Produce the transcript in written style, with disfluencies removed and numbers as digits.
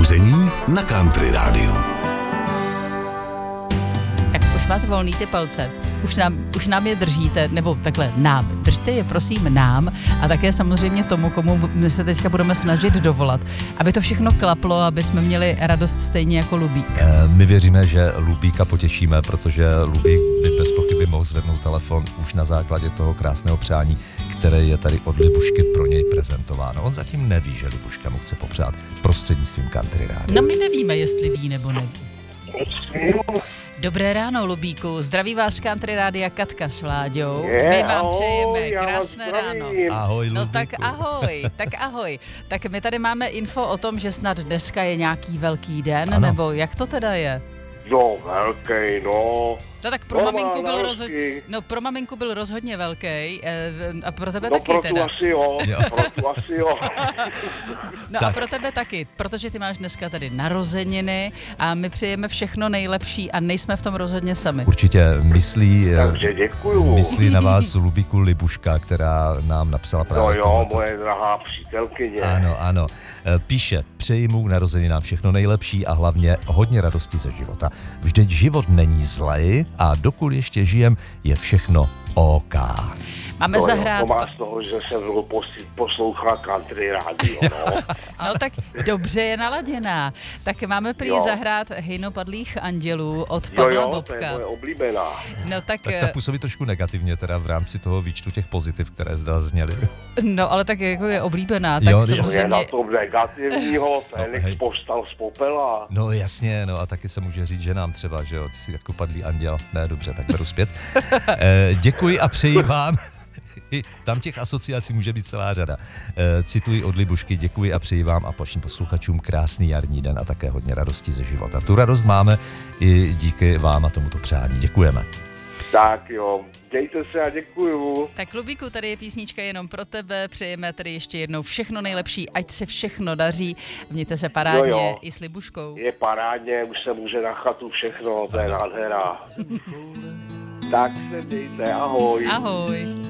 Probuzení na Country Rádiu. Tak už máte volný ty palce. Už nám je držíte, nebo takhle držte je prosím nám a také samozřejmě tomu, komu my se teďka budeme snažit dovolat, aby to všechno klaplo, aby jsme měli radost stejně jako Lubík. My věříme, že Lubíka potěšíme, protože Lubík by bez pochyby mohl zvednout telefon už na základě toho krásného přání, které je tady od Libušky pro něj prezentováno. On zatím neví, že Libuška mu chce popřát prostřednictvím Country Rádia. No my nevíme, jestli ví nebo neví. Dobré ráno, Lubíku. Zdraví vás z Country Rádia Katka s Vláďou. My vám přejeme krásné ráno. Ahoj, Lubíku. No tak ahoj. Tak my tady máme info o tom, že snad dneska je nějaký velký den, ano. nebo jak to teda je? No, velký, no. No tak pro maminku byl rozhodně velký a pro tebe No, taky pro teda. tu asi jo. No Tak. a pro tebe taky, protože ty máš dneska tady narozeniny a my přejeme všechno nejlepší a nejsme v tom rozhodně sami. Určitě Takže děkuju. myslí na vás Lubíku Libuška, která nám napsala No právě jo, tohleto. moje drahá přítelkyně. Ano. Píše, přeji mu k narozeninám všechno nejlepší a hlavně hodně radosti ze života. Vždyť život není zlej a dokud ještě žijem, je všechno OK. Máme zahrát... To má z toho, že jsem dlouho poslouchala Country Rádio, no. No tak dobře je naladěná. Tak máme prý Jo. zahrát Hejno padlých andělů od Pavla Jo, to je Bobka. moje oblíbená. No tak Tak působí trošku negativně teda v rámci toho výčtu těch pozitiv, které zde zněly. no ale tak jako je oblíbená, tak Jo, To je samozřejmě... na tom negativního, Félix hej. povstal z popela. No jasně, no a taky se může říct, že nám třeba, že jo, ty jsi jako padlý anděl. Ne, dobře, tak beru zpět. Děkuji a přeji vám. Tam těch asociací může být celá řada. Cituji od Libušky, děkuji a přeji vám a vašim posluchačům krásný jarní den a také hodně radosti ze života. Tu radost máme i díky vám a tomuto přání. Děkujeme. Tak jo, dějte se a děkuju. Tak Lubíku, tady je písnička jenom pro tebe, přejeme tady ještě jednou všechno nejlepší, ať se všechno daří, mějte se parádně Jo. i s Libuškou. Je parádně, už se může na chatu všechno, to je nádhera. Tak se mějte, ahoj. Ahoj.